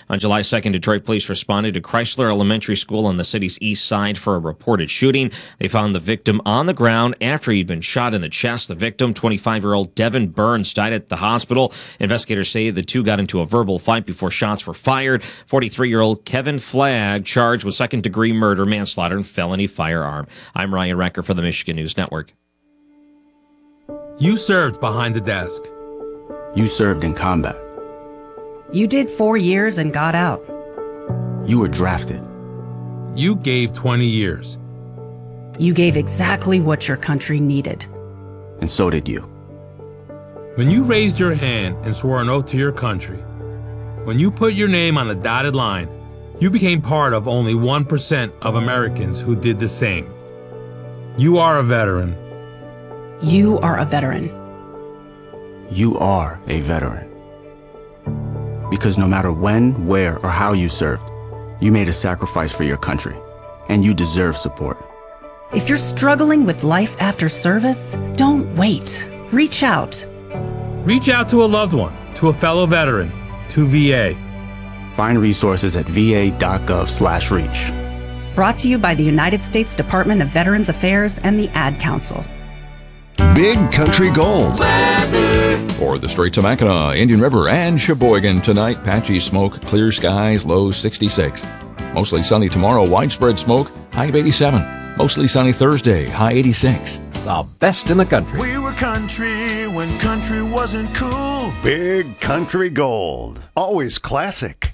On July 2nd, Detroit police responded to Chrysler Elementary School on the city's east side for a reported shooting. They found the victim on the ground after he'd been shot in the chest. The victim, 25-year-old Devin Burns, died at the hospital. Investigators say the two got into a verbal fight before shots were fired. 43-year-old Kevin Flagg charged with second-degree murder, manslaughter, and felony firearm. I'm Ryan Recker for the Michigan News Network. You served behind the desk. You served in combat. You did 4 years and got out. You were drafted. You gave 20 years. You gave exactly what your country needed. And so did you. When you raised your hand and swore an oath to your country, when you put your name on a dotted line, you became part of only 1% of Americans who did the same. You are a veteran. You are a veteran. You are a veteran. Because no matter when, where, or how you served, you made a sacrifice for your country, and you deserve support. If you're struggling with life after service, don't wait. Reach out. Reach out to a loved one, to a fellow veteran, to VA. Find resources at va.gov/reach. Brought to you by the United States Department of Veterans Affairs and the Ad Council. Big Country Gold. For the Straits of Mackinac, Indian River, and Sheboygan tonight, patchy smoke, clear skies, low 66. Mostly sunny tomorrow, widespread smoke, high of 87. Mostly sunny Thursday, high 86. The best in the country. We were country when country wasn't cool. Big Country Gold. Always classic.